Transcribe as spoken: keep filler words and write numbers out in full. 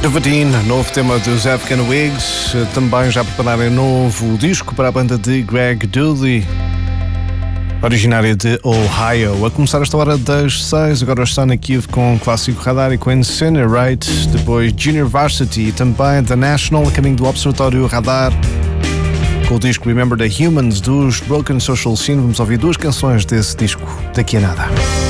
Devadine, novo tema dos African Wigs, também já prepararem novo disco para a banda de Greg Dulli, originária de Ohio. A começar esta hora das seis, agora está na Kiev com o clássico Radar e com Incinerate, depois Junior Varsity e também The National, a caminho do Observatório Radar, com o disco Remember the Humans dos Broken Social Scene. Vamos ouvir duas canções desse disco daqui a nada.